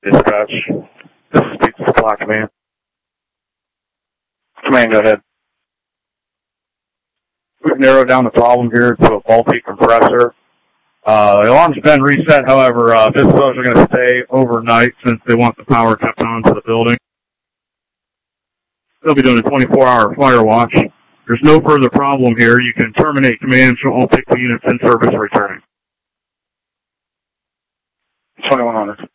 Dispatch. This is Pizza Supply Command. Command, go ahead. We've narrowed down the problem here to a faulty compressor. The alarm's been reset, however, visitors are going to stay overnight since they want the power kept on to the building. They'll be doing a 24-hour fire watch. There's no further problem here. You can terminate command, so all 60 units in service returning. 2100.